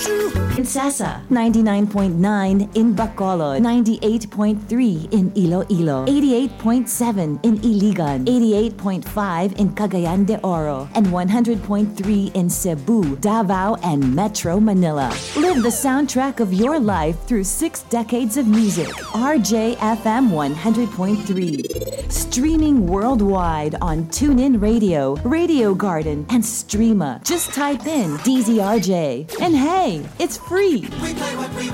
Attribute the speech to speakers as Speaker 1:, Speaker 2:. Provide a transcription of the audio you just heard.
Speaker 1: In Sasa, 99.9 in Bacolod, 98.3 in Iloilo, 88.7 in Iligan, 88.5 in Cagayan de Oro, and 100.3 in Cebu, Davao, and Metro Manila. Live the soundtrack of your life through 6 decades of music. RJFM 100.3. Streaming worldwide on TuneIn Radio, Radio Garden, and Streama. Just type in DZRJ. And hey, it's free.